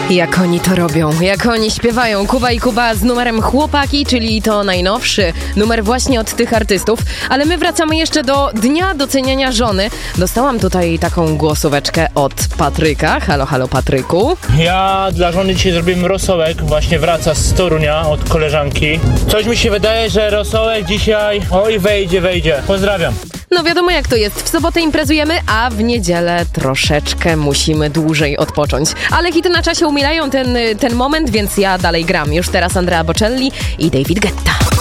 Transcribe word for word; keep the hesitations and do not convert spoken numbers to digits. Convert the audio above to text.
Jak oni to robią, jak oni śpiewają. Kuba i Kuba z numerem Chłopaki, czyli to najnowszy numer właśnie od tych artystów. Ale my wracamy jeszcze do Dnia Doceniania Żony. Dostałam tutaj taką głosóweczkę od Patryka. Halo, halo Patryku. Ja dla żony dzisiaj zrobiłem rosołek. Właśnie wraca z Torunia od koleżanki. Coś mi się wydaje, że rosołek dzisiaj... Oj, wejdzie, wejdzie. Pozdrawiam. No wiadomo jak to jest. W sobotę imprezujemy, a w niedzielę troszeczkę musimy dłużej odpocząć. Ale hity na czasie umielają ten, ten moment, więc ja dalej gram. Już teraz Andrea Bocelli i David Guetta.